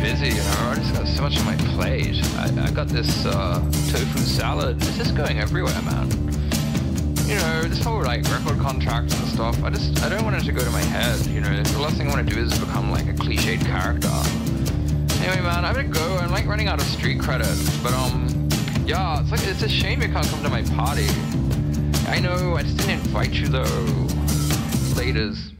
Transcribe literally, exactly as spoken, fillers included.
busy, you know. I just got so much on my plate. I, I got this uh, tofu salad. It's just going everywhere, man. You know, this whole like record contracts and stuff. I just I don't want it to go to my head. You know, the last thing I want to do is become like a cliched character. Anyway, man, I'm gonna go. I'm like running out of street credits, but um, yeah, it's like it's a shame you can't come to my party. I know, I just didn't invite you though. Laters.